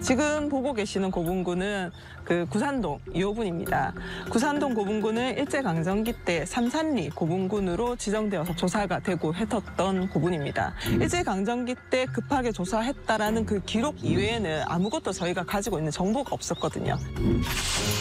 지금 보고 계시는 고분군은 그 구산동 2호분입니다. 구산동 고분군은 일제강점기 때 삼산리 고분군으로 지정되어서 조사가 되고 했었던 고분입니다. 일제강점기 때 급하게 조사했다라는 그 기록 이외에는 아무것도 저희가 가지고 있는 정보가 없었거든요.